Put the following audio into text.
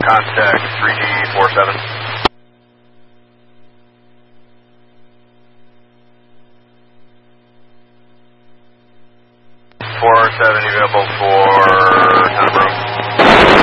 Contact 3G47. 470 available for Town of Broome.